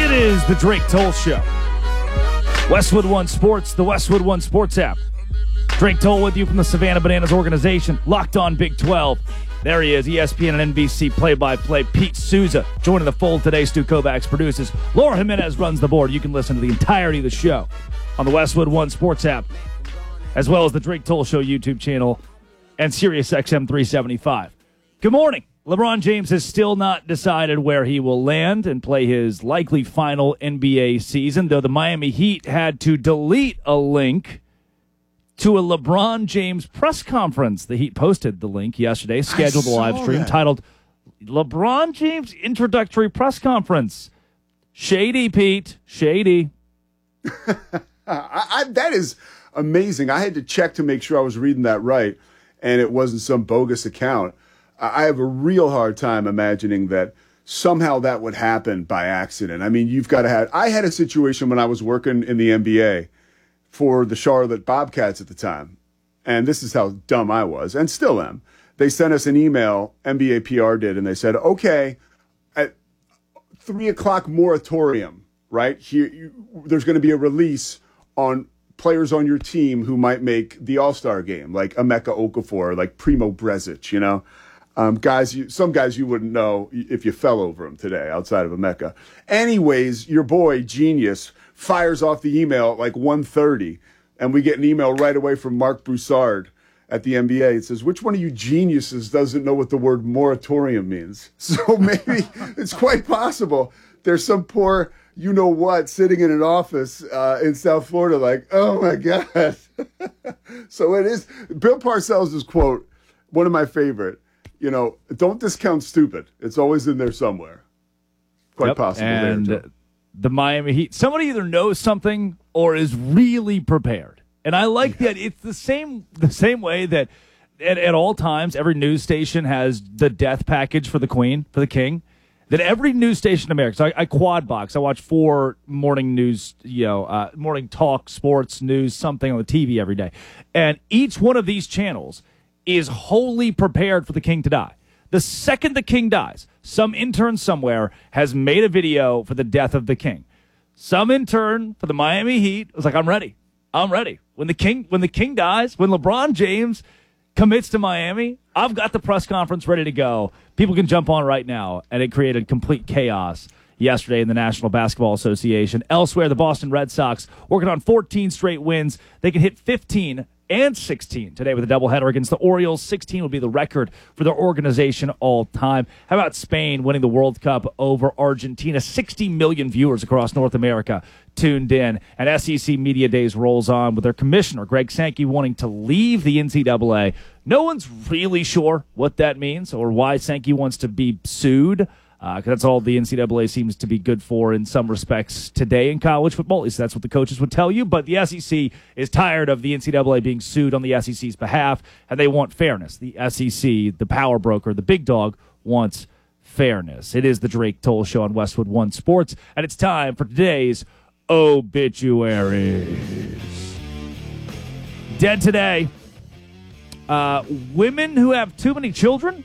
It is the Drake Toll Show. Westwood One Sports, the Westwood One Sports app. Drake Toll with you from the Savannah Bananas organization. Locked on Big 12. There he is, ESPN and NBC play-by-play. Pete Souza joining the fold today. Stu Kovacs produces. Laura Jimenez runs the board. You can listen to the entirety of the show on the Westwood One Sports app, as well as the Drake Toll Show YouTube channel and Sirius XM 375. Good morning. LeBron James has still not decided where he will land and play his likely final NBA season, though the Miami Heat had to delete a link to a LeBron James press conference. The Heat posted the link yesterday, scheduled a live stream titled LeBron James Introductory Press Conference. Shady, Pete. Shady. That is amazing. I had to check to make sure I was reading that right, and it wasn't some bogus account. I have a real hard time imagining that somehow that would happen by accident. I mean, you've got to have... I had a situation when I was working in the NBA for the Charlotte Bobcats at the time, and this is how dumb I was, and still am. They sent us an email, NBA PR did, and they said, okay, at 3 o'clock moratorium, right? Here, there's going to be a release on players on your team who might make the All-Star game, like Emeka Okafor, like Primo Brezic, you know? Some guys you wouldn't know if you fell over them today outside of Emeka. Anyways, your boy, Genius, fires off the email at like 1:30, and we get an email right away from Mark Broussard at the NBA. It says, which one of you geniuses doesn't know what the word moratorium means? So maybe it's quite possible there's some poor you-know-what sitting in an office in South Florida like, oh, my God. So it is. Bill Parcells' quote, one of my favorite. You know, don't discount stupid. It's always in there somewhere. Quite possible. And there, the Miami Heat, somebody either knows something or is really prepared. And I like that. It's the same way that at all times every news station has the death package for the Queen, for the King. That every news station in America. So I quad box. I watch 4 morning news, morning talk, sports, news, something on the TV every day, and each one of these channels is wholly prepared for the King to die. The second the King dies, some intern somewhere has made a video for the death of the King. Some intern for the Miami Heat was like, I'm ready. I'm ready. When the King dies, when LeBron James commits to Miami, I've got the press conference ready to go. People can jump on right now. And it created complete chaos yesterday in the National Basketball Association. Elsewhere, the Boston Red Sox working on 14 straight wins. They can hit 15 and 16 today with a doubleheader against the Orioles. 16 will be the record for their organization all time. How about Spain winning the World Cup over Argentina? 60 million viewers across North America tuned in. And SEC Media Days rolls on with their commissioner, Greg Sankey, wanting to leave the NCAA. No one's really sure what that means or why Sankey wants to be sued. Because that's all the NCAA seems to be good for in some respects today in college football. At least that's what the coaches would tell you. But the SEC is tired of the NCAA being sued on the SEC's behalf, and they want fairness. The SEC, the power broker, the big dog, wants fairness. It is the Drake Toll Show on Westwood One Sports, and it's time for today's obituaries. Dead today, women who have too many children.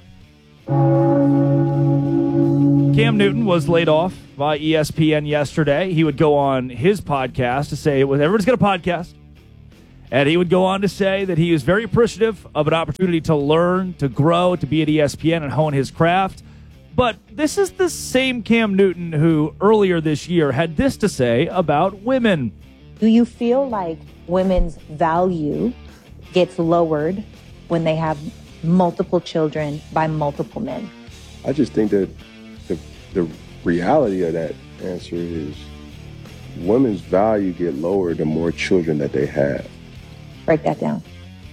Cam Newton was laid off by ESPN yesterday. He would go on his podcast to say, everybody's got a podcast, and he would go on to say that he was very appreciative of an opportunity to learn, to grow, to be at ESPN and hone his craft. But this is the same Cam Newton who earlier this year had this to say about women. Do you feel like women's value gets lowered when they have multiple children by multiple men? I just think that the reality of that answer is women's value get lower the more children that they have. Break that down.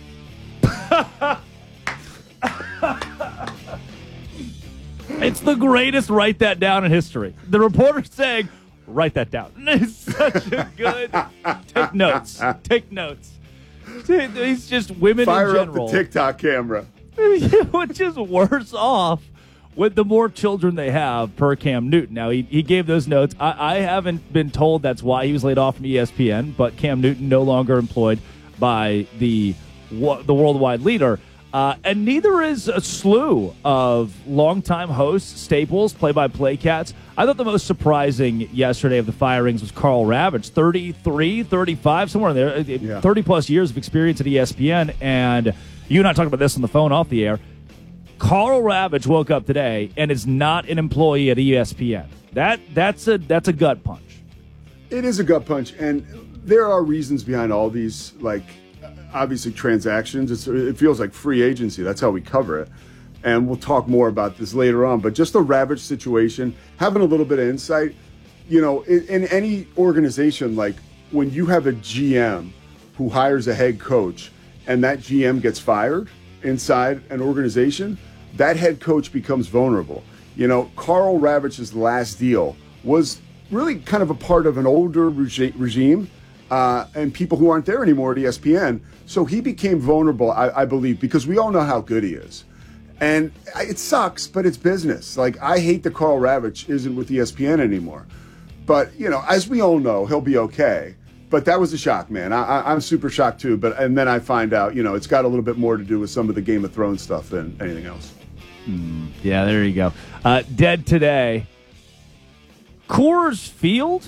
It's the greatest write that down in history. The reporter's saying, write that down. It's such a good... Take notes. Take notes. He's just women Fire in general. up the TikTok camera. Which is worse off with the more children they have per Cam Newton. Now, he gave those notes. I haven't been told that's why he was laid off from ESPN, but Cam Newton no longer employed by the worldwide leader. And neither is a slew of longtime hosts, staples, play-by-play cats. I thought the most surprising yesterday of the firings was Carl Ravitch, 33, 35, somewhere in there, 30-plus years of experience at ESPN. And you and I talked about this on the phone off the air. Carl Ravitch woke up today and is not an employee at ESPN. That's a gut punch. It is a gut punch, and there are reasons behind all these, like, obviously transactions. It feels like free agency. That's how we cover it. And we'll talk more about this later on. But just the Ravitch situation, having a little bit of insight, in any organization, like when you have a GM who hires a head coach and that GM gets fired inside an organization, that head coach becomes vulnerable. Carl Ravitch's last deal was really kind of a part of an older regime and people who aren't there anymore at ESPN. So he became vulnerable, I believe, because we all know how good he is. And it sucks, but it's business. Like, I hate that Carl Ravitch isn't with ESPN anymore. But, as we all know, he'll be okay. But that was a shock, man. I'm super shocked, too. And then I find out, it's got a little bit more to do with some of the Game of Thrones stuff than anything else. Yeah, there you go. Dead today. Coors Field?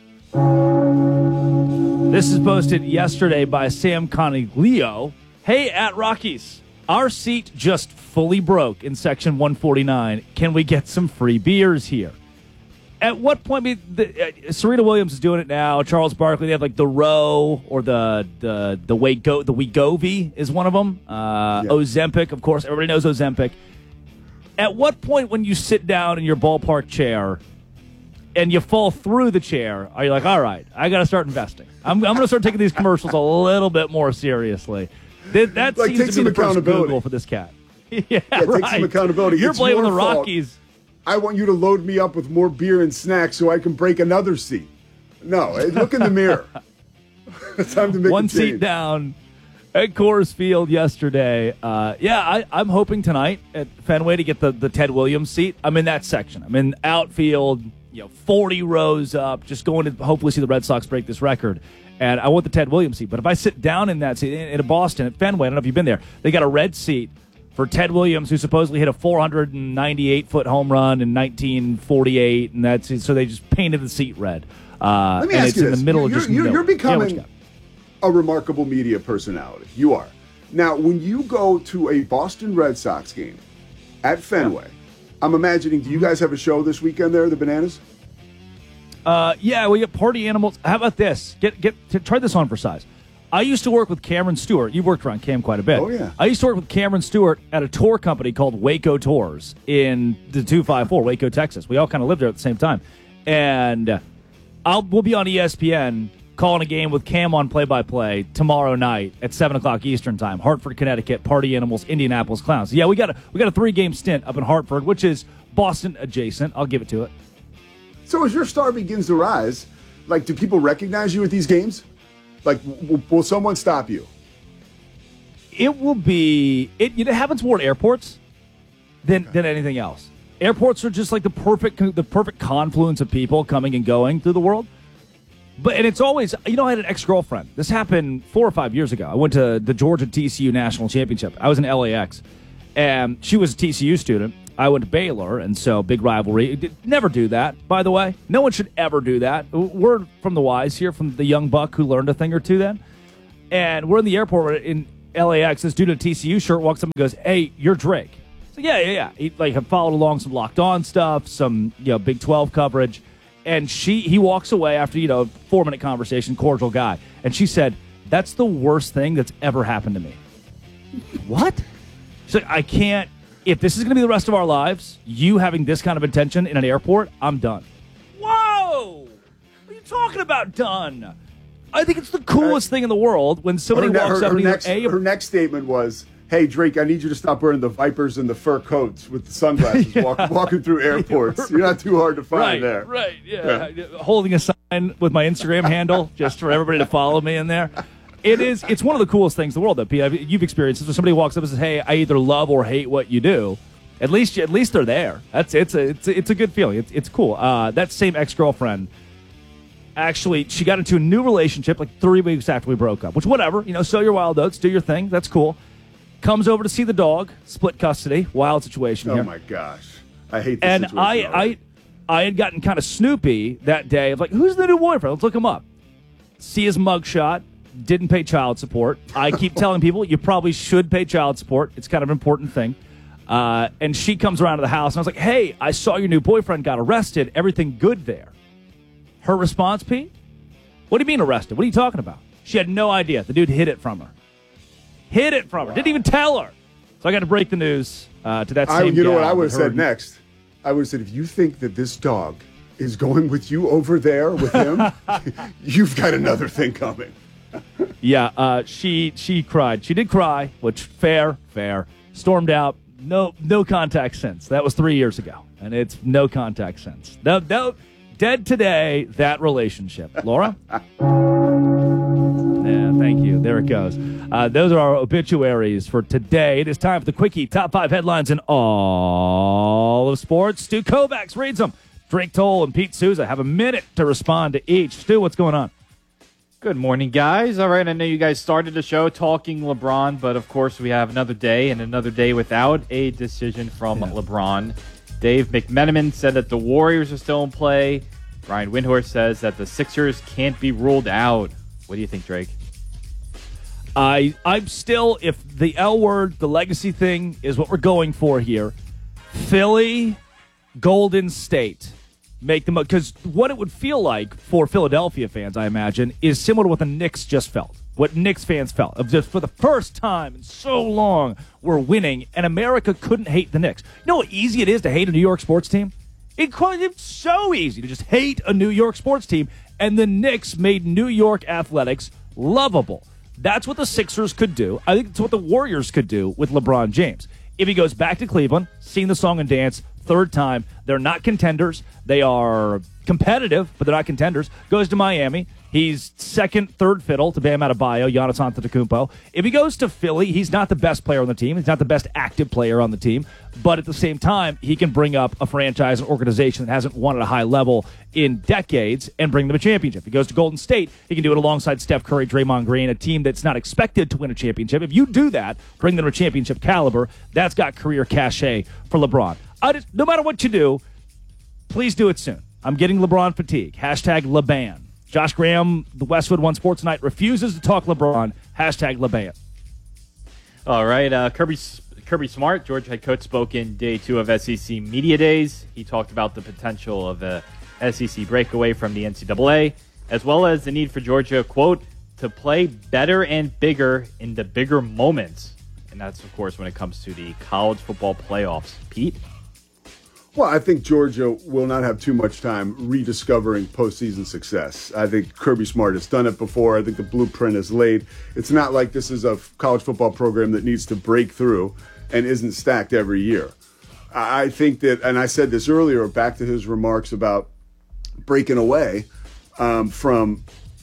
This is posted yesterday by Sam Coniglio. Hey, at Rockies, our seat just fully broke in section 149. Can we get some free beers here? At what point? Serena Williams is doing it now. Charles Barkley, they have like the Row or the Wegovy is one of them. Ozempic, of course. Everybody knows Ozempic. At what point when you sit down in your ballpark chair and you fall through the chair, are you like, all right, I got to start investing? I'm going to start taking these commercials a little bit more seriously. That like, seems to be the first Google for this cat. Take some accountability. You're blaming the Rockies. I want you to load me up with more beer and snacks so I can break another seat. No, look in the mirror. It's time to make one a change. Seat down at Coors Field yesterday. I'm hoping tonight at Fenway to get the Ted Williams seat. I'm in that section. I'm in outfield, 40 rows up, just going to hopefully see the Red Sox break this record. And I want the Ted Williams seat. But if I sit down in that seat, in Boston, at Fenway, I don't know if you've been there, they got a red seat for Ted Williams, who supposedly hit a 498-foot home run in 1948, and so they just painted the seat red. Let me ask you this. In the middle of just you're becoming a remarkable media personality. You are. Now, when you go to a Boston Red Sox game at Fenway, I'm imagining, do you guys have a show this weekend there, the Bananas? Yeah, we get party animals. How about this? Try this on for size. I used to work with Cameron Stewart. You worked around Cam quite a bit. Oh, yeah. I used to work with Cameron Stewart at a tour company called Waco Tours in the 254, Waco, Texas. We all kind of lived there at the same time. And we'll be on ESPN calling a game with Cam on play-by-play tomorrow night at 7 o'clock Eastern time. Hartford, Connecticut, Party Animals, Indianapolis Clowns. Yeah, we got a 3-game stint up in Hartford, which is Boston adjacent. I'll give it to it. So as your star begins to rise, like, do people recognize you at these games? Like, will someone stop you? It will be. It happens more at airports than anything else. Airports are just like the perfect confluence of people coming and going through the world. And it's always, I had an ex-girlfriend. This happened 4 or 5 years ago. I went to the Georgia TCU National Championship. I was in LAX, and she was a TCU student. I went to Baylor, and so big rivalry. Never do that, by the way. No one should ever do that. Word from the wise here, from the young buck who learned a thing or two then. And we're in the airport in LAX. This dude in a TCU shirt walks up and goes, "Hey, you're Drake." So yeah. He had followed along some Locked On stuff, some Big 12 coverage. And he walks away after 4-minute conversation, cordial guy. And she said, "That's the worst thing that's ever happened to me." What? She's like, "I can't. If this is going to be the rest of our lives, you having this kind of attention in an airport, I'm done." Whoa! What are you talking about, done? I think it's the coolest thing in the world when somebody walks up and her next statement was, "Hey, Drake, I need you to stop wearing the Vipers and the fur coats with the sunglasses walking through airports. You're not too hard to find there." Right, yeah. Holding a sign with my Instagram handle just for everybody to follow me in there. It's one of the coolest things in the world that you've experienced. When somebody walks up and says, "Hey, I either love or hate what you do," at least they're there. It's a good feeling. It's cool. That same ex-girlfriend, actually, she got into a new relationship like 3 weeks after we broke up. Which, whatever, sow your wild oats, do your thing. That's cool. comes over to see the dog, split custody, wild situation here. Oh, my gosh. I hate this And situation already. I had gotten kind of snoopy that day of like, who's the new boyfriend? Let's look him up. See his mugshot. Didn't pay child support. I keep telling people you probably should pay child support. It's kind of an important thing. And she comes around to the house, and I was like, hey, I saw your new boyfriend got arrested. Everything good there? Her response, Pete? What do you mean arrested? What are you talking about? She had no idea. The dude hid it from her. Hid it from her. Didn't even tell her. So I got to break the news to that same You know gal what I would have that heard- said next? I would have said, if you think that this dog is going with you over there with him, you've got another thing coming. Yeah, she cried. She did cry, which fair. Stormed out. No contact since. That was 3 years ago, and it's no contact since. No, dead today. That relationship, Laura. Yeah, thank you. There it goes. Those are our obituaries for today. It is time for the Quickie Top 5 headlines in all of sports. Stu Kovacs reads them. Drake Toll and Pete Souza have a minute to respond to each. Stu, what's going on? Good morning, guys. All right, I know you guys started the show talking LeBron, but of course we have another day and another day without a decision from LeBron. Dave McMenamin said that the Warriors are still in play. Brian Windhorst says that the Sixers can't be ruled out. What do you think, Drake? I'm still, if the L word, the legacy thing is what we're going for here, Philly, Golden State. Make them because what it would feel like for Philadelphia fans, I imagine, is similar to what the Knicks just felt. What Knicks fans felt of just for the first time in so long, we're winning, and America couldn't hate the Knicks. You know how easy it is to hate a New York sports team? It's so easy to just hate a New York sports team, and the Knicks made New York athletics lovable. That's what the Sixers could do. I think it's what the Warriors could do with LeBron James. If he goes back to Cleveland, sing the song and dance, third time, they're not contenders. They are competitive, but they're not contenders. Goes to Miami. He's second, third fiddle to Bam Adebayo, Giannis Antetokounmpo. If he goes to Philly, he's not the best player on the team. He's not the best active player on the team. But at the same time, he can bring up a franchise, an organization that hasn't won at a high level in decades and bring them a championship. If he goes to Golden State, he can do it alongside Steph Curry, Draymond Green, a team that's not expected to win a championship. If you do that, bring them to a championship caliber, that's got career cachet for LeBron. No matter what you do, please do it soon. I'm getting LeBron fatigue. Hashtag LeBan. Josh Graham, the Westwood One Sports Night, refuses to talk LeBron. Hashtag LeBan. All right, Kirby Smart, Georgia head coach, spoke in day 2 of SEC Media Days. He talked about the potential of a SEC breakaway from the NCAA, as well as the need for Georgia, quote, to play better and bigger in the bigger moments. And that's, of course, when it comes to the college football playoffs. Pete? Well, I think Georgia will not have too much time rediscovering postseason success. I think Kirby Smart has done it before. I think the blueprint is laid. It's not like this is a college football program that needs to break through and isn't stacked every year. I think that, and I said this earlier, back to his remarks about breaking away from,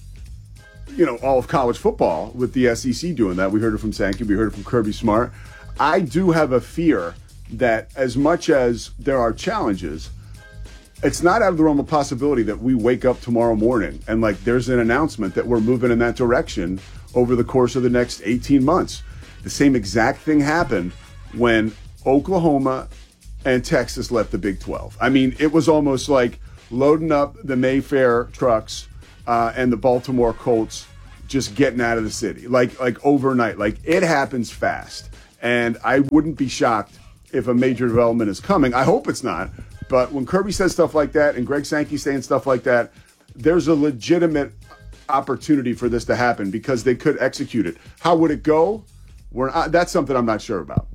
all of college football with the SEC doing that. We heard it from Sankey. We heard it from Kirby Smart. I do have a fear that as much as there are challenges, it's not out of the realm of possibility that we wake up tomorrow morning and there's an announcement that we're moving in that direction over the course of the next 18 months. The same exact thing happened when Oklahoma and Texas left the Big 12. I mean, it was almost like loading up the Mayfair trucks and the Baltimore Colts just getting out of the city, like overnight. It happens fast. And I wouldn't be shocked if a major development is coming. I hope it's not. But when Kirby says stuff like that and Greg Sankey saying stuff like that, there's a legitimate opportunity for this to happen because they could execute it. How would it go? That's something I'm not sure about.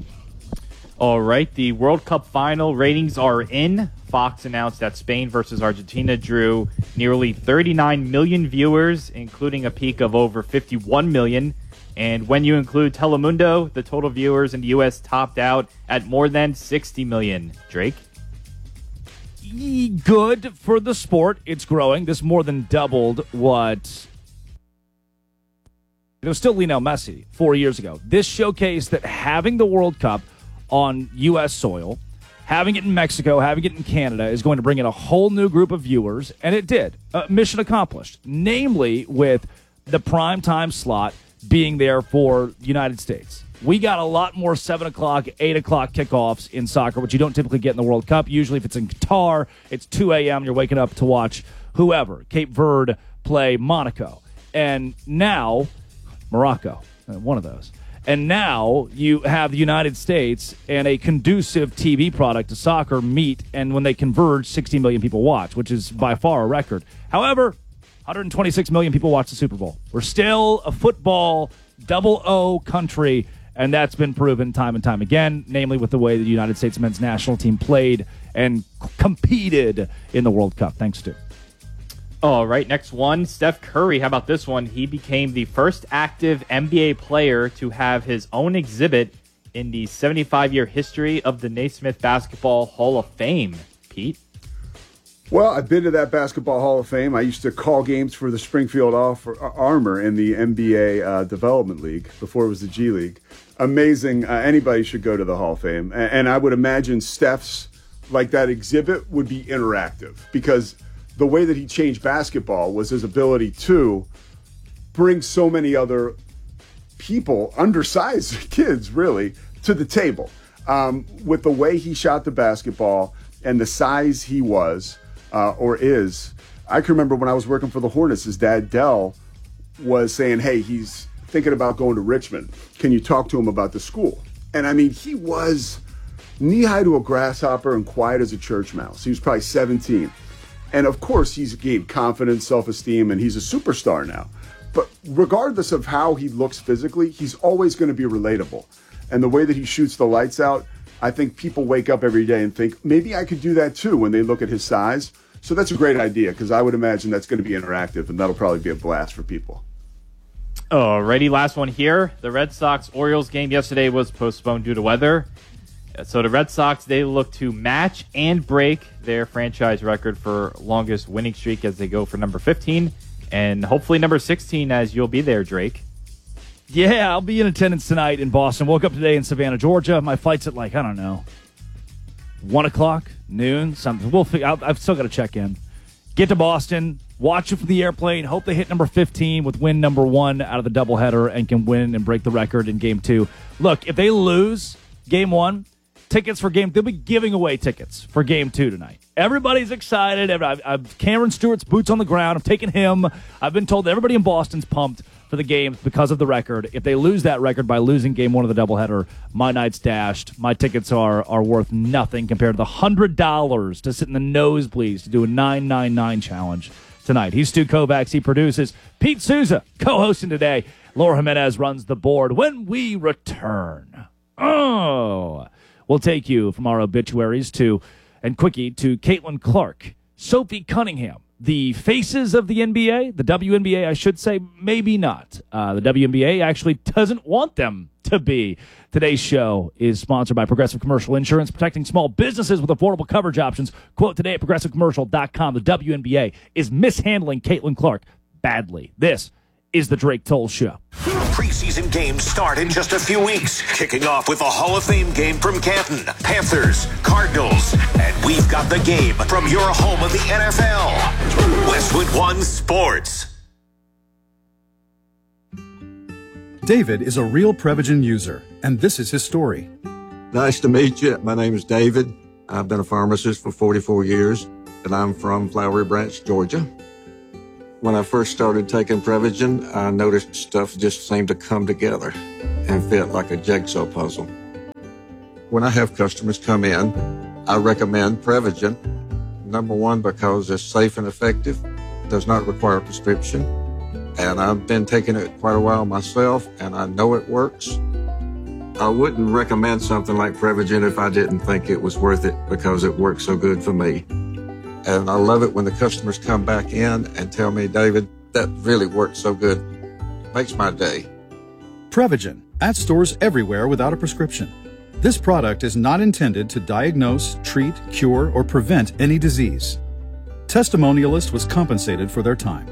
All right, the World Cup final ratings are in. Fox announced that Spain versus Argentina drew nearly 39 million viewers, including a peak of over 51 million. And when you include Telemundo, the total viewers in the U.S. topped out at more than 60 million. Drake? Good for the sport. It's growing. This more than doubled what... It was still Lionel Messi 4 years ago. This showcased that having the World Cup on U.S. soil, having it in Mexico, having it in Canada is going to bring in a whole new group of viewers, and it did. Mission accomplished, namely with the primetime slot being there for the United States. We got a lot more 7 o'clock, 8 o'clock kickoffs in soccer, which you don't typically get in the World Cup. Usually if it's in Qatar, it's 2 a.m. You're waking up to watch whoever. Cape Verde play Monaco. And now, Morocco, one of those. And now you have the United States and a conducive TV product to soccer meet, and when they converge, 60 million people watch, which is by far a record. However, 126 million people watch the Super Bowl. We're still a football double O country, and that's been proven time and time again, namely with the way the United States men's national team played and competed in the World Cup. Thanks, Stu. All right, next one, Steph Curry. How about this one? He became the first active NBA player to have his own exhibit in the 75-year history of the Naismith Basketball Hall of Fame. Pete? Well, I've been to that Basketball Hall of Fame. I used to call games for the Springfield Armor in the NBA Development League before it was the G League. Amazing. Anybody should go to the Hall of Fame. And I would imagine Steph's, like that exhibit, would be interactive because the way that he changed basketball was his ability to bring so many other people, undersized kids really, to the table. With the way he shot the basketball and the size he was or is. I can remember when I was working for the Hornets, his dad, Dell, was saying, hey, he's thinking about going to Richmond. Can you talk to him about the school? And I mean, he was knee-high to a grasshopper and quiet as a church mouse. He was probably 17. And of course, he's gained confidence, self-esteem, and he's a superstar now. But regardless of how he looks physically, he's always going to be relatable. And the way that he shoots the lights out, I think people wake up every day and think, maybe I could do that too when they look at his size. So that's a great idea because I would imagine that's going to be interactive, and that'll probably be a blast for people. Alrighty, last one here. The Red Sox-Orioles game yesterday was postponed due to weather. So the Red Sox, they look to match and break their franchise record for longest winning streak as they go for number 15 and hopefully number 16 as you'll be there, Drake. Yeah, I'll be in attendance tonight in Boston. Woke up today in Savannah, Georgia. My flight's at 1 o'clock, noon, something. We'll figure. I've still got to check in. Get to Boston, watch it from the airplane. Hope they hit number 15 with win number 1 out of the doubleheader and can win and break the record in Game 2. Look, if they lose Game 1, tickets for they'll be giving away tickets for Game 2 tonight. Everybody's excited. Cameron Stewart's boots on the ground. I'm taking him. I've been told that everybody in Boston's pumped for the games because of the record. If they lose that record by losing Game 1 of the doubleheader, my night's dashed. My tickets are worth nothing compared to the $100 to sit in the nosebleeds to do a 999 challenge tonight. He's Stu Kovacs. He produces. Pete Souza co-hosting today. Laura Jimenez runs the board. When we return, we'll take you from our obituaries and quickie to Caitlin Clark, Sophie Cunningham, the faces of the NBA, the WNBA, I should say, maybe not. The WNBA actually doesn't want them to be. Today's show is sponsored by Progressive Commercial Insurance, protecting small businesses with affordable coverage options. Quote today at progressivecommercial.com. The WNBA is mishandling Caitlin Clark badly. This is the Drake Toll Show. Preseason games start in just a few weeks, kicking off with a Hall of Fame game from Canton, Panthers, Cardinals, and we've got the game from your home of the NFL, Westwood One Sports. David is a real Prevagen user, and this is his story. Nice to meet you. My name is David. I've been a pharmacist for 44 years, and I'm from Flowery Branch, Georgia. When I first started taking Prevagen, I noticed stuff just seemed to come together and fit like a jigsaw puzzle. When I have customers come in, I recommend Prevagen. Number one, because it's safe and effective, does not require a prescription, and I've been taking it quite a while myself, and I know it works. I wouldn't recommend something like Prevagen if I didn't think it was worth it because it works so good for me. And I love it when the customers come back in and tell me, David, that really worked so good. Makes my day. Prevagen, at stores everywhere without a prescription. This product is not intended to diagnose, treat, cure, or prevent any disease. Testimonialist was compensated for their time.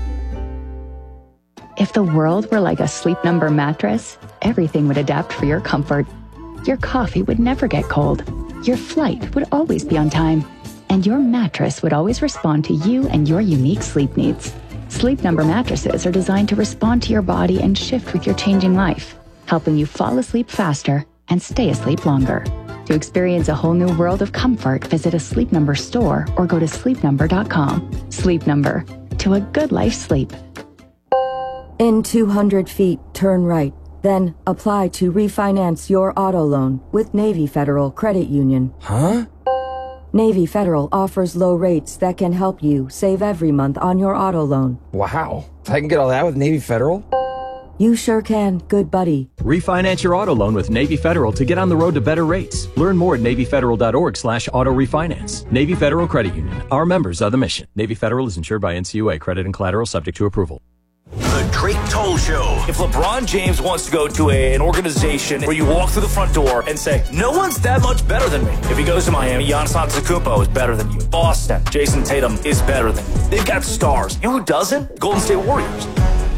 If the world were like a Sleep Number mattress, everything would adapt for your comfort. Your coffee would never get cold. Your flight would always be on time. And your mattress would always respond to you and your unique sleep needs. Sleep Number mattresses are designed to respond to your body and shift with your changing life. helping you fall asleep faster and stay asleep longer. To experience a whole new world of comfort, visit a Sleep Number store or go to sleepnumber.com. Sleep Number, to a good night's sleep. In 200 feet, turn right. Then apply to refinance your auto loan with Navy Federal Credit Union. Huh? Navy Federal offers low rates that can help you save every month on your auto loan. Wow. I can get all that with Navy Federal? You sure can, good buddy. Refinance your auto loan with Navy Federal to get on the road to better rates. Learn more at NavyFederal.org/auto refinance. Navy Federal Credit Union. Our members are the mission. Navy Federal is insured by NCUA. Credit and collateral subject to approval. The Drake Toll Show. If LeBron James wants to go to an organization where you walk through the front door and say, no one's that much better than me. If he goes to Miami, Giannis Antetokounmpo is better than you. Boston, Jason Tatum is better than you. They've got stars. You know who doesn't? Golden State Warriors.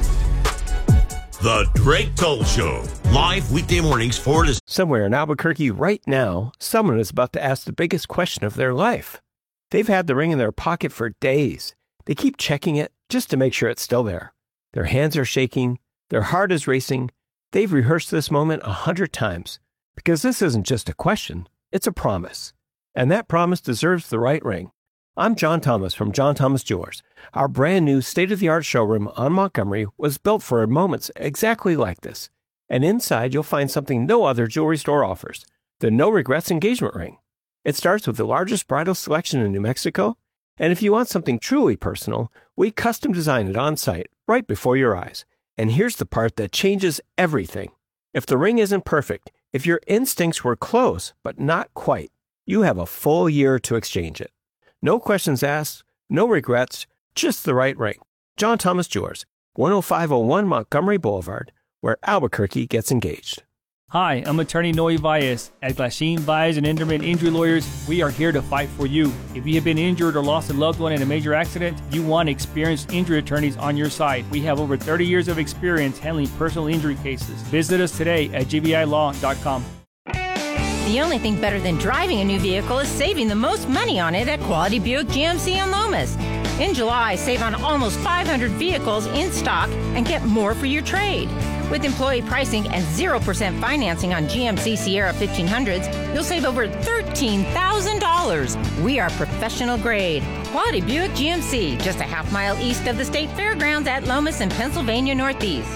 The Drake Toll Show. Live weekday mornings 4 to... Somewhere in Albuquerque right now, someone is about to ask the biggest question of their life. They've had the ring in their pocket for days. They keep checking it just to make sure it's still there. Their hands are shaking. Their heart is racing. They've rehearsed this moment 100 times. Because this isn't just a question, it's a promise. And that promise deserves the right ring. I'm John Thomas from John Thomas Jewelers. Our brand new state-of-the-art showroom on Montgomery was built for moments exactly like this. And inside you'll find something no other jewelry store offers, the No Regrets engagement ring. It starts with the largest bridal selection in New Mexico, and if you want something truly personal, we custom design it on site, right before your eyes. And here's the part that changes everything. If the ring isn't perfect, if your instincts were close but not quite, you have a full year to exchange it. No questions asked, no regrets, just the right ring. John Thomas Jewelers, 10501 Montgomery Boulevard, where Albuquerque gets engaged. Hi, I'm attorney Noe Valles. At Glasheen, Valles and Inderman Injury Lawyers, we are here to fight for you. If you have been injured or lost a loved one in a major accident, you want experienced injury attorneys on your side. We have over 30 years of experience handling personal injury cases. Visit us today at gbilaw.com. The only thing better than driving a new vehicle is saving the most money on it at Quality Buick GMC in Lomas. In July, save on almost 500 vehicles in stock and get more for your trade. With employee pricing and 0% financing on GMC Sierra 1500s, you'll save over $13,000. We are professional grade. Quality Buick GMC, just a half mile east of the State Fairgrounds at Lomas in Pennsylvania Northeast.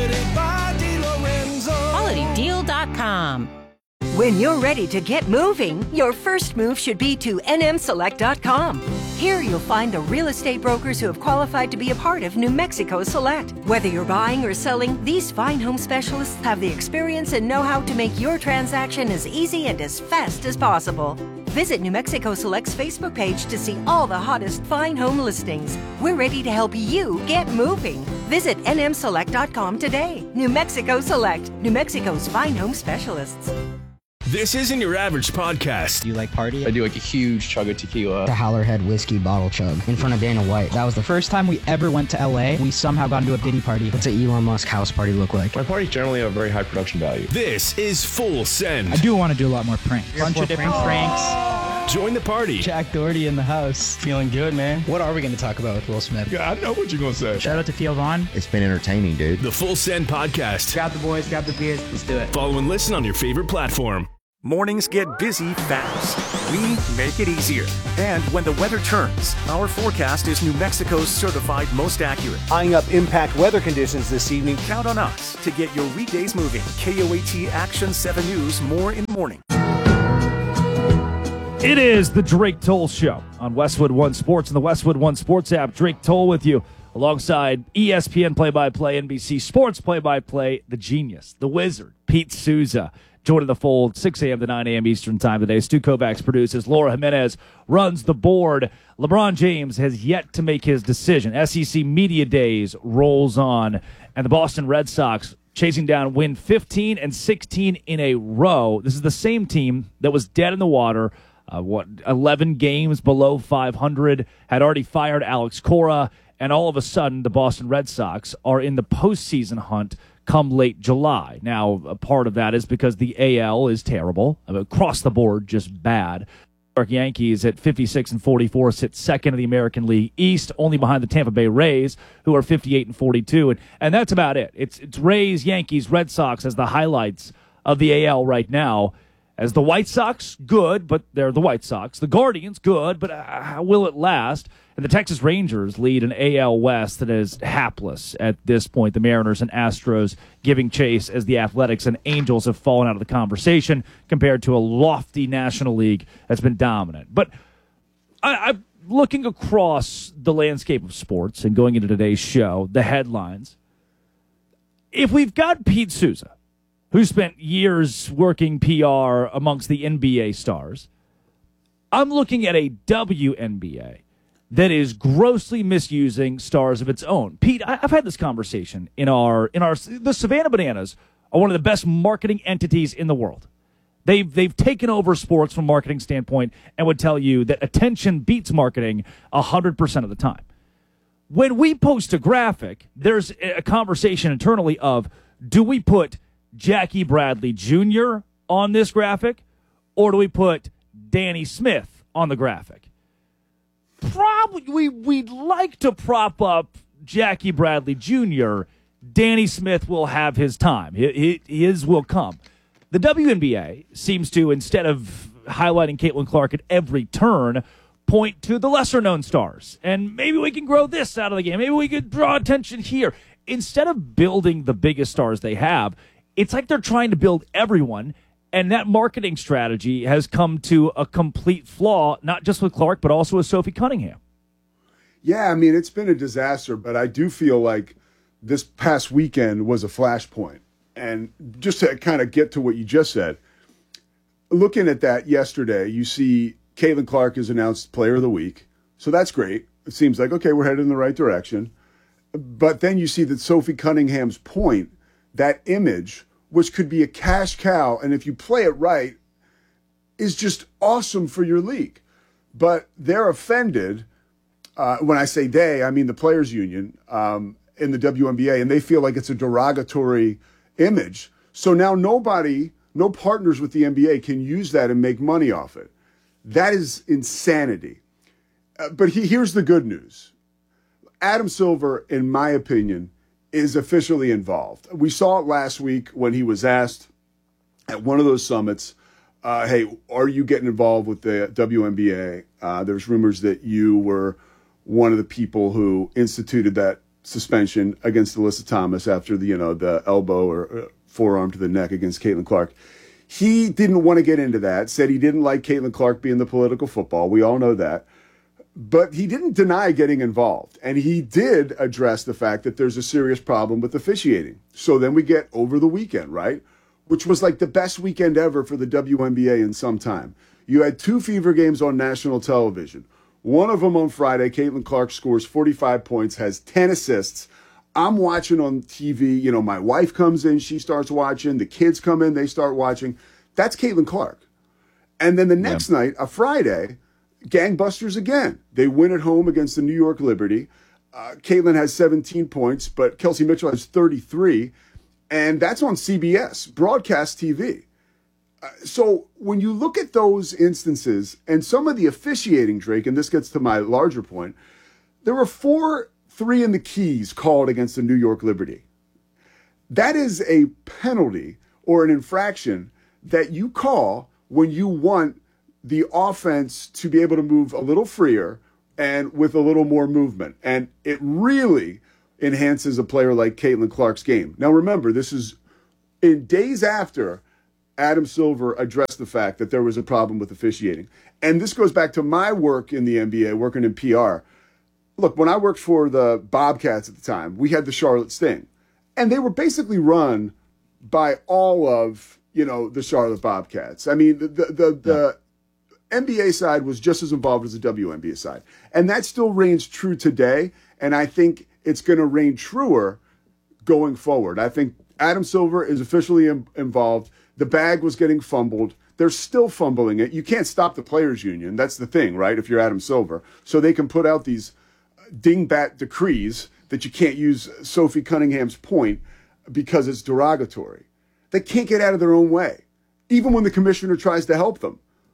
QualityDeal.com. When you're ready to get moving, your first move should be to nmselect.com. Here you'll find the real estate brokers who have qualified to be a part of New Mexico Select. Whether you're buying or selling, these fine home specialists have the experience and know-how to make your transaction as easy and as fast as possible. Visit New Mexico Select's Facebook page to see all the hottest fine home listings. We're ready to help you get moving. Visit nmselect.com today. New Mexico Select, New Mexico's fine home specialists. This isn't your average podcast. You like party? I do like a huge chug of tequila. The Howlerhead whiskey bottle chug in front of Dana White. That was the first time we ever went to LA. We somehow got into a Diddy party. What's an Elon Musk house party look like? My parties generally have a very high production value. This is Full Send. I do want to do a lot more pranks. Bunch of different pranks. Join the party. Jack Doherty in the house. Feeling good, man. What are we going to talk about with Will Smith? Yeah, I know what you're going to say. Shout out to Theo Vaughn. It's been entertaining, dude. The Full Send podcast. Grab the boys, grab the beers. Let's do it. Follow and listen on your favorite platform. Mornings get busy fast. We make it easier. And when the weather turns, our forecast is New Mexico's certified most accurate. Eyeing up impact weather conditions this evening. Count on us to get your weekdays moving. KOAT Action 7 News, more in the morning. It is the Drake Toll Show on Westwood One Sports and the Westwood One Sports app. Drake Toll with you alongside ESPN play-by-play, NBC Sports play-by-play, the genius, the wizard, Pete Souza. Joining the fold, 6 a.m. to 9 a.m. Eastern time today. Stu Kovacs produces. Laura Jimenez runs the board. LeBron James has yet to make his decision. SEC Media Days rolls on. And the Boston Red Sox chasing down win 15 and 16 in a row. This is the same team that was dead in the water, 11 games below 500, had already fired Alex Cora, and all of a sudden the Boston Red Sox are in the postseason hunt come late July. Now, a part of that is because the AL is terrible. Across the board, just bad. Yankees at 56-44 sit second in the American League East, only behind the Tampa Bay Rays, who are 58-42, and that's about it. It's Rays, Yankees, Red Sox as the highlights of the AL right now. As the White Sox, good, but they're the White Sox. The Guardians, good, but how will it last? And the Texas Rangers lead an AL West that is hapless at this point. The Mariners and Astros giving chase as the Athletics and Angels have fallen out of the conversation compared to a lofty National League that's been dominant. But I'm looking across the landscape of sports and going into today's show, the headlines. If we've got Pete Souza, who spent years working PR amongst the NBA stars, I'm looking at a WNBA that is grossly misusing stars of its own. Pete, I've had this conversation the Savannah Bananas are one of the best marketing entities in the world. They've taken over sports from a marketing standpoint and would tell you that attention beats marketing 100% of the time. When we post a graphic, there's a conversation internally of, do we put Jackie Bradley Jr. on this graphic, or do we put Danny Smith on the graphic? Probably we'd like to prop up Jackie Bradley Jr. Danny Smith will have his time. His will come. The WNBA seems to, instead of highlighting Caitlin Clark at every turn, point to the lesser-known stars. And maybe we can grow this out of the game. Maybe we could draw attention here. Instead of building the biggest stars they have, it's like they're trying to build everyone, and that marketing strategy has come to a complete flaw, not just with Clark, but also with Sophie Cunningham. Yeah, I mean, it's been a disaster, but I do feel like this past weekend was a flashpoint. And just to kind of get to what you just said, looking at that yesterday, you see Caitlin Clark is announced Player of the Week. So that's great. It seems like, okay, we're headed in the right direction. But then you see that Sophie Cunningham's point, that image, which could be a cash cow, and if you play it right, is just awesome for your league. But they're offended. When I say they, I mean the players' union in the WNBA, and they feel like it's a derogatory image. So now no partners with the NBA can use that and make money off it. That is insanity. But here's the good news. Adam Silver, in my opinion, is officially involved. We saw it last week when he was asked at one of those summits, hey, are you getting involved with the WNBA? There's rumors that you were one of the people who instituted that suspension against Alyssa Thomas after the elbow or forearm to the neck against Caitlin Clark. He didn't want to get into that, said he didn't like Caitlin Clark being the political football. We all know that. But he didn't deny getting involved, and he did address the fact that there's a serious problem with officiating. So then we get over the weekend, right? Which was like the best weekend ever for the WNBA in some time. You had 2 fever games on national television. One of them on Friday, Caitlin Clark scores 45 points, has 10 assists. I'm watching on TV. My wife comes in, she starts watching. The kids come in, they start watching. That's Caitlin Clark. And then the next night, a Friday, gangbusters again. They win at home against the New York Liberty. Caitlin has 17 points, but Kelsey Mitchell has 33. And that's on CBS, broadcast TV. So when you look at those instances and some of the officiating, Drake, and this gets to my larger point, there were 4-3 in the Keys called against the New York Liberty. That is a penalty or an infraction that you call when you want the offense to be able to move a little freer and with a little more movement. And it really enhances a player like Caitlin Clark's game. Now, remember, this is in days after Adam Silver addressed the fact that there was a problem with officiating. And this goes back to my work in the NBA, working in PR. Look, when I worked for the Bobcats at the time, we had the Charlotte Sting. And they were basically run by all of, the Charlotte Bobcats. I mean, the NBA side was just as involved as the WNBA side. And that still reigns true today. And I think it's going to reign truer going forward. I think Adam Silver is officially involved. The bag was getting fumbled. They're still fumbling it. You can't stop the players' union. That's the thing, right? If you're Adam Silver. So they can put out these dingbat decrees that you can't use Sophie Cunningham's point because it's derogatory. They can't get out of their own way, even when the commissioner tries to help them.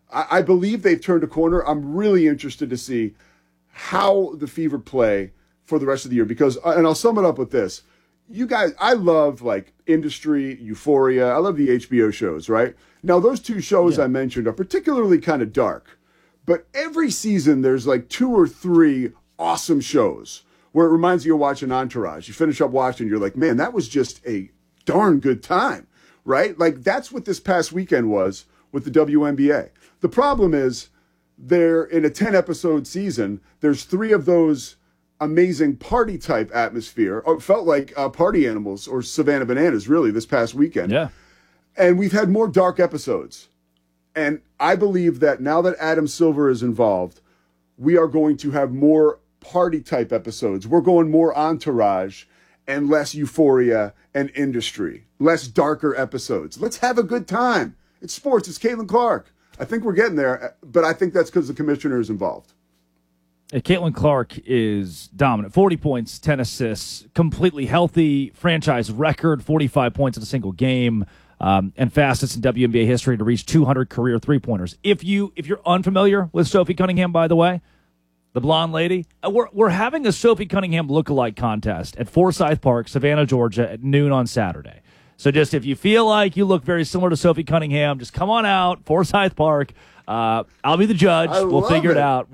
I believe they've turned a corner. I'm really interested to see how the Fever play for the rest of the year because, and I'll sum it up with this. You guys, I love like Industry, Euphoria. I love the HBO shows, right? Now, those two shows I mentioned are particularly kind of dark, but every season there's like 2 or 3 awesome shows where it reminds you of watching Entourage. You finish up watching, you're like, man, that was just a darn good time, right? Like that's what this past weekend was with the WNBA. The problem is they're in a 10-episode season. There's 3 of those amazing party type atmosphere. It felt like Party Animals or Savannah Bananas really this past weekend. Yeah. And we've had more dark episodes. And I believe that now that Adam Silver is involved, we are going to have more party type episodes. We're going more Entourage and less Euphoria and Industry, less darker episodes. Let's have a good time. It's sports. It's Caitlin Clark. I think we're getting there, but I think that's because the commissioner is involved. Caitlin Clark is dominant. 40 points, 10 assists, completely healthy, franchise record, 45 points in a single game, and fastest in WNBA history to reach 200 career three-pointers. If you're unfamiliar with Sophie Cunningham, by the way, the blonde lady, we're having a Sophie Cunningham lookalike contest at Forsyth Park, Savannah, Georgia, at noon on Saturday. So just if you feel like you look very similar to Sophie Cunningham, just come on out, Forsyth Park. I'll be the judge. We'll figure it out.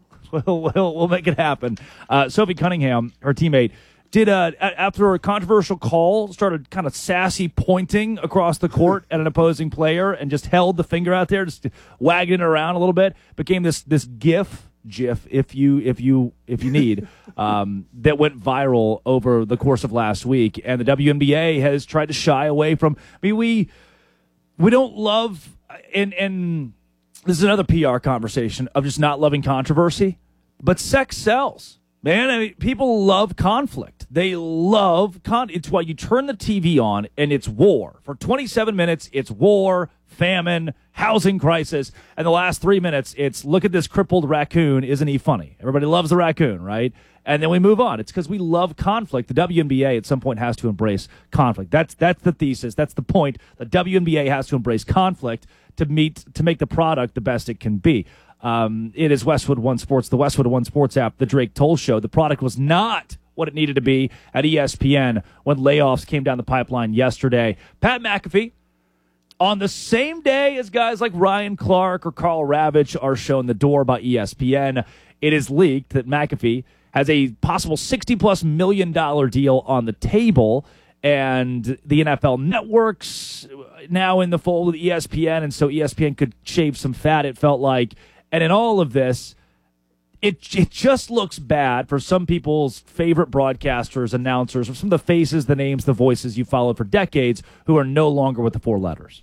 We'll make it happen. Sophie Cunningham, her teammate, did after a controversial call, started kind of sassy pointing across the court at an opposing player and just held the finger out there, just wagging it around a little bit. Became this GIF, if you need, that went viral over the course of last week. And the WNBA has tried to shy away from. I mean, we don't love and. This is another PR conversation of just not loving controversy, but sex sells, man. I mean, people love conflict. They love It's why you turn the TV on and it's war. For 27 minutes, it's war, famine, housing crisis, and the last 3 minutes, it's look at this crippled raccoon. Isn't he funny? Everybody loves the raccoon, right? And then we move on. It's because we love conflict. The WNBA at some point has to embrace conflict. That's the thesis. That's the point. The WNBA has to embrace conflict to make the product the best it can be. It is Westwood One Sports, the Westwood One Sports app, the Drake Toll Show. The product was not what it needed to be at ESPN when layoffs came down the pipeline yesterday. Pat McAfee, on the same day as guys like Ryan Clark or Carl Ravitch are shown the door by ESPN, it is leaked that McAfee has a possible $60+ million deal on the table, and the NFL networks now in the fold with ESPN, and so ESPN could shave some fat, it felt like. And in all of this, it just looks bad for some people's favorite broadcasters, announcers, or some of the faces, the names, the voices you followed for decades who are no longer with the 4 letters.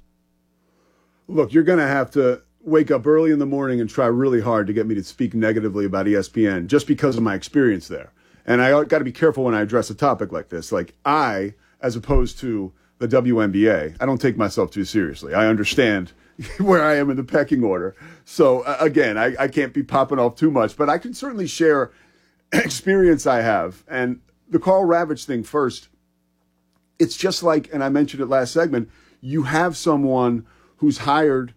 Look, you're going to have to wake up early in the morning and try really hard to get me to speak negatively about ESPN just because of my experience there. And I got to be careful when I address a topic like this. Like as opposed to the WNBA, I don't take myself too seriously. I understand where I am in the pecking order. So again, I can't be popping off too much, but I can certainly share experience I have. And the Carl Ravitch thing first, it's just like, and I mentioned it last segment, you have someone who's hired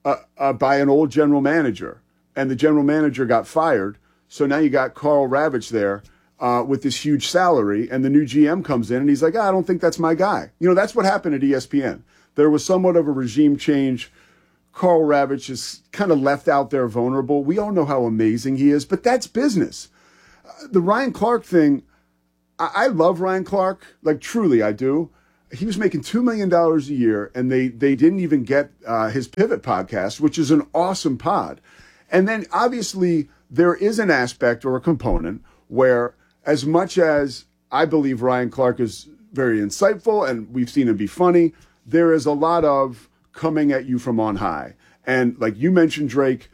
by an old general manager, and the general manager got fired. So now you got Carl Ravitch there with this huge salary, and the new GM comes in, and he's like, I don't think that's my guy. You know, that's what happened at ESPN. There was somewhat of a regime change. Carl Ravitch is kind of left out there vulnerable. We all know how amazing he is, but that's business. The Ryan Clark thing, I love Ryan Clark. Like, truly, I do. He was making $2 million a year, and they didn't even get his Pivot podcast, which is an awesome pod. And then, obviously, there is an aspect or a component where, as much as I believe Ryan Clark is very insightful and we've seen him be funny, there is a lot of coming at you from on high. And like you mentioned, Drake,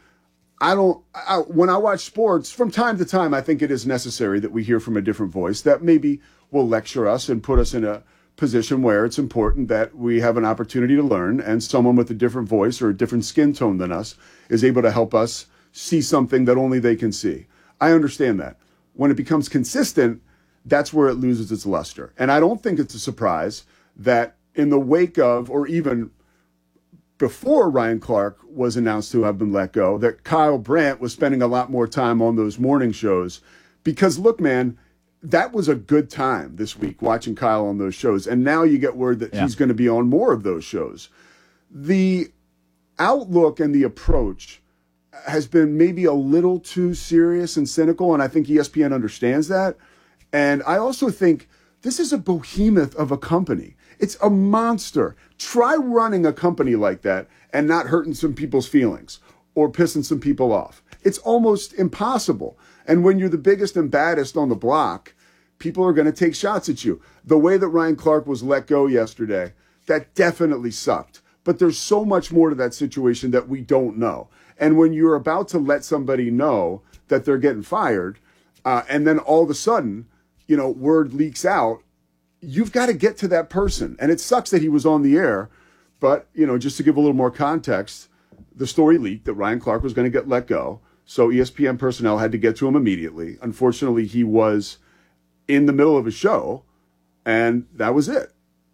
when I watch sports, from time to time, I think it is necessary that we hear from a different voice that maybe will lecture us and put us in a position where it's important that we have an opportunity to learn, and someone with a different voice or a different skin tone than us is able to help us see something that only they can see. I understand that. When it becomes consistent, that's where it loses its luster. And I don't think it's a surprise that in the wake of, or even before Ryan Clark was announced to have been let go, that Kyle Brandt was spending a lot more time on those morning shows. Because, look, man, that was a good time this week, watching Kyle on those shows. And now you get word that he's going to be on more of those shows. The outlook and the approach has been maybe a little too serious and cynical, and I think ESPN understands that. And I also think this is a behemoth of a company. It's a monster. Try running a company like that and not hurting some people's feelings or pissing some people off. It's almost impossible. And when you're the biggest and baddest on the block, people are going to take shots at you. The way that Ryan Clark was let go yesterday, that definitely sucked. But there's so much more to that situation that we don't know. And when you're about to let somebody know that they're getting fired, and then all of a sudden, word leaks out, you've got to get to that person. And it sucks that he was on the air, but, just to give a little more context, the story leaked that Ryan Clark was going to get let go. So ESPN personnel had to get to him immediately. Unfortunately, he was in the middle of a show, and that was it.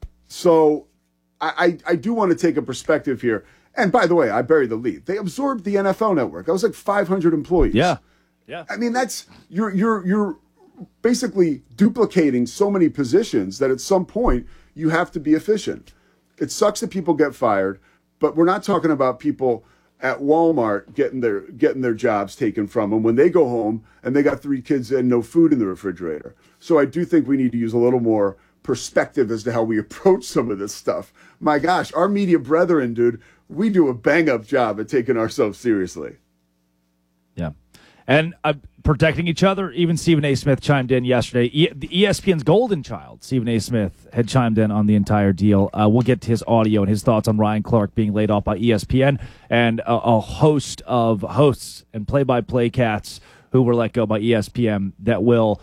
So I do want to take a perspective here. And by the way, I buried the lead. They absorbed the NFL Network. That was like 500 employees. Yeah. I mean, that's you're basically duplicating so many positions that at some point you have to be efficient. It sucks that people get fired, but we're not talking about people at Walmart getting their jobs taken from them when they go home and they got 3 kids and no food in the refrigerator. So I do think we need to use a little more perspective as to how we approach some of this stuff. My gosh, our media brethren, dude, we do a bang-up job at taking ourselves seriously. Yeah. And protecting each other. Even Stephen A. Smith chimed in yesterday. The ESPN's golden child, Stephen A. Smith, had chimed in on the entire deal. We'll get to his audio and his thoughts on Ryan Clark being laid off by ESPN and a host of hosts and play-by-play cats who were let go by ESPN that will...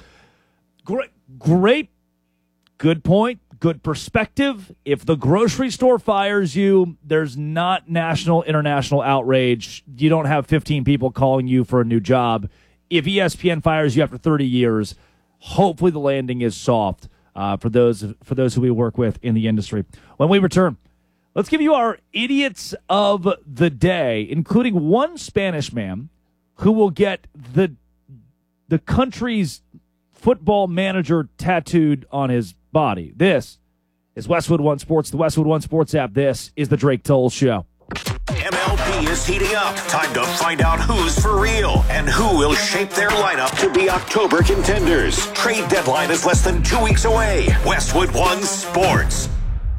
Great, good point, good perspective. If the grocery store fires you, there's not national, international outrage. You don't have 15 people calling you for a new job. If ESPN fires you after 30 years, hopefully the landing is soft for those who we work with in the industry. When we return, let's give you our idiots of the day, including one Spanish man who will get the country's football manager tattooed on his body. This is Westwood One Sports, the Westwood One Sports app. This is the Drake Toll Show. MLB is heating up. Time to find out who's for real and who will shape their lineup to be October contenders. Trade deadline is less than 2 weeks away. Westwood One Sports.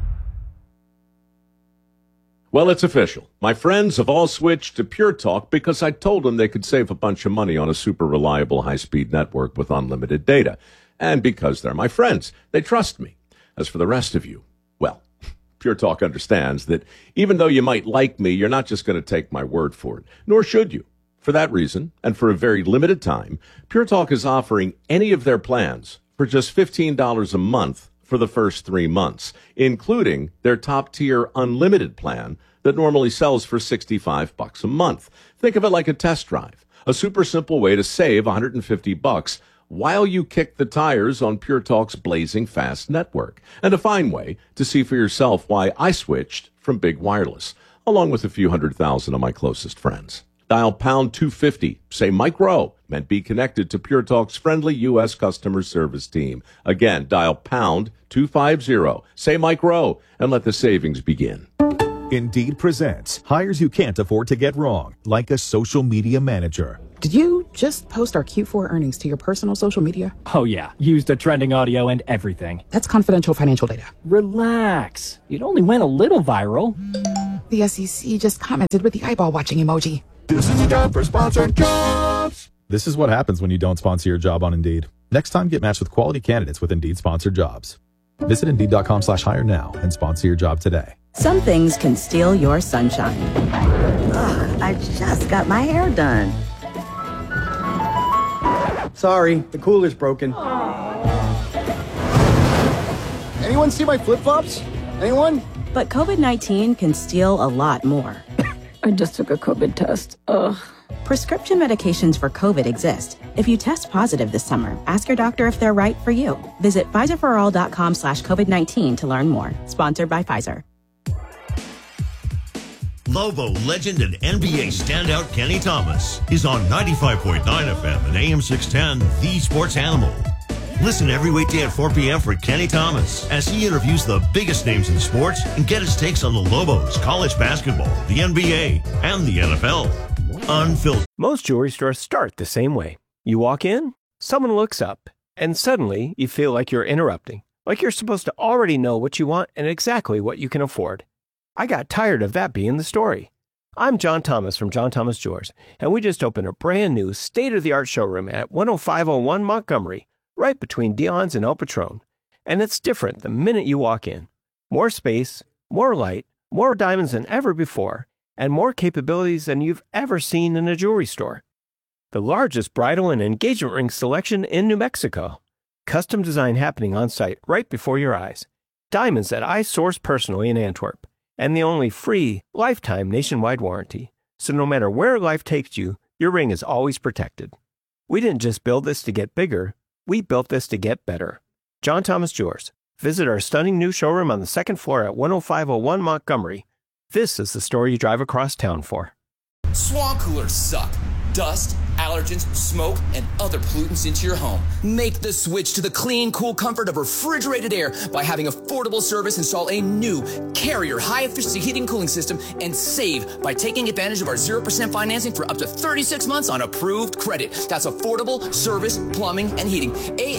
Well, it's official. My friends have all switched to Pure Talk because I told them they could save a bunch of money on a super reliable high-speed network with unlimited data. And because they're my friends, they trust me. As for the rest of you, well, Pure Talk understands that even though you might like me, you're not just going to take my word for it, nor should you. For that reason, and for a very limited time, Pure Talk is offering any of their plans for just $15 a month for the first 3 months, including their top-tier unlimited plan that normally sells for $65 a month. Think of it like a test drive, a super simple way to save $150 while you kick the tires on Pure Talk's blazing fast network, and a fine way to see for yourself why I switched from big wireless, along with a few 100,000 of my closest friends. Dial pound 250, say Mike Rowe, and be connected to Pure Talk's friendly U.S. customer service team. Again, dial pound 250, say Mike Rowe, and let the savings begin. Indeed presents hires you can't afford to get wrong, like a social media manager. Did you just post our Q4 earnings to your personal social media? Oh, yeah. Used the trending audio and everything. That's confidential financial data. Relax. It only went a little viral. The SEC just commented with the eyeball watching emoji. This is a job for sponsored jobs. This is what happens when you don't sponsor your job on Indeed. Next time, get matched with quality candidates with Indeed sponsored jobs. Visit Indeed.com/hire now and sponsor your job today. Some things can steal your sunshine. Ugh, I just got my hair done. Sorry, the cooler's broken. Anyone see my flip-flops? Anyone? But COVID-19 can steal a lot more. I just took a COVID test. Ugh. Prescription medications for COVID exist. If you test positive this summer, ask your doctor if they're right for you. Visit PfizerForAll.com/COVID-19 to learn more. Sponsored by Pfizer. Lobo legend and NBA standout Kenny Thomas is on 95.9 FM and AM 610, The Sports Animal. Listen every weekday at 4 p.m. for Kenny Thomas as he interviews the biggest names in sports and get his takes on the Lobos, college basketball, the NBA, and the NFL. Unfiltered. Most jewelry stores start the same way. You walk in, someone looks up, and suddenly you feel like you're interrupting, like you're supposed to already know what you want and exactly what you can afford. I got tired of that being the story. I'm John Thomas from John Thomas Jewelers, and we just opened a brand new state-of-the-art showroom at 10501 Montgomery, right between Dion's and El Patron. And it's different the minute you walk in. More space, more light, more diamonds than ever before, and more capabilities than you've ever seen in a jewelry store. The largest bridal and engagement ring selection in New Mexico. Custom design happening on site right before your eyes. Diamonds that I source personally in Antwerp. And the only free, lifetime nationwide warranty. So no matter where life takes you, your ring is always protected. We didn't just build this to get bigger, we built this to get better. John Thomas Jewelers. Visit our stunning new showroom on the second floor at 10501 Montgomery. This is the store you drive across town for. Swamp coolers suck. Dust, allergens, smoke, and other pollutants into your home. Make the switch to the clean, cool comfort of refrigerated air by having affordable service install a new Carrier high-efficiency heating and cooling system and save by taking advantage of our 0% financing for up to 36 months on approved credit. That's affordable service, plumbing, and heating.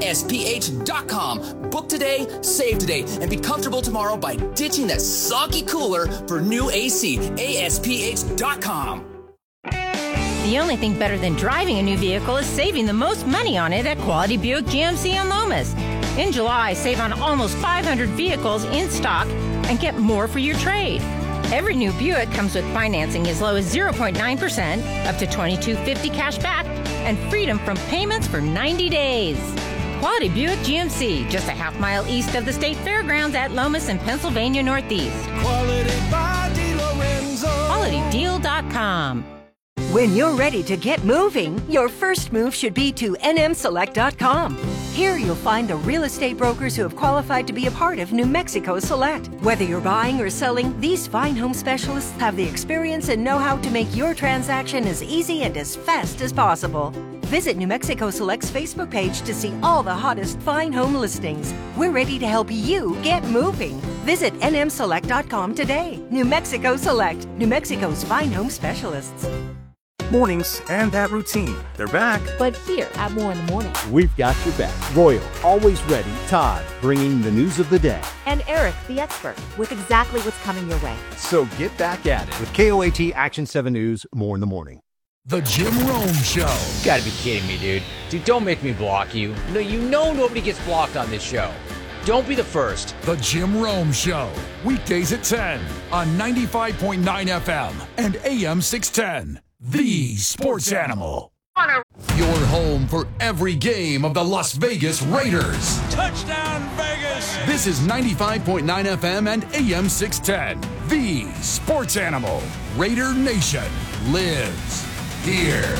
ASPH.com. Book today, save today, and be comfortable tomorrow by ditching that soggy cooler for new AC. ASPH.com. The only thing better than driving a new vehicle is saving the most money on it at Quality Buick GMC on Lomas. In July, save on almost 500 vehicles in stock and get more for your trade. Every new Buick comes with financing as low as 0.9%, up to $2,250 cash back, and freedom from payments for 90 days. Quality Buick GMC, just a half-mile east of the State Fairgrounds at Lomas in Pennsylvania Northeast. Quality by DeLorenzo. QualityDeal.com. When you're ready to get moving, your first move should be to nmselect.com. Here you'll find the real estate brokers who have qualified to be a part of New Mexico Select. Whether you're buying or selling, these fine home specialists have the experience and know-how to make your transaction as easy and as fast as possible. Visit New Mexico Select's Facebook page to see all the hottest fine home listings. We're ready to help you get moving. Visit nmselect.com today. New Mexico Select, New Mexico's fine home specialists. Mornings and that routine. They're back. But here at More in the Morning, We've got your back. Royal, always ready. Todd, bringing the news of the day. and Eric, the expert, with exactly what's coming your way. So get back at it with KOAT Action 7 News, More in the Morning. The Jim Rome Show. You gotta be kidding me, dude. Dude, don't make me block you. No, you know nobody gets blocked on this show. Don't be the first. The Jim Rome Show. Weekdays at 10 on 95.9 FM and AM 610. The Sports Animal. Your home for every game of the Las Vegas Raiders. Touchdown, Vegas! This is 95.9 FM and AM 610. The Sports Animal. Raider Nation lives here.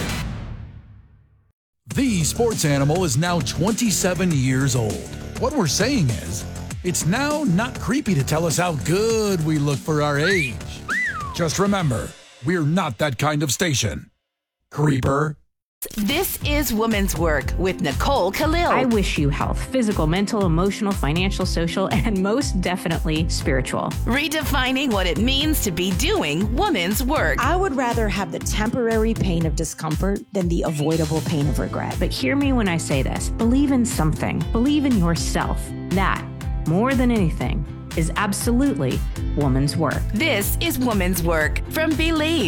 The Sports Animal is now 27 years old. What we're saying is, it's now not creepy to tell us how good we look for our age. Just remember, we're not that kind of station. Creeper. This is Women's Work with Nicole Khalil. I wish you health, physical, mental, emotional, financial, social, and most definitely spiritual. Redefining what it means to be doing women's work. I would rather have the temporary pain of discomfort than the avoidable pain of regret. But hear me when I say this. Believe in something. Believe in yourself. That, more than anything, is absolutely woman's work. This is Women's Work from Believe.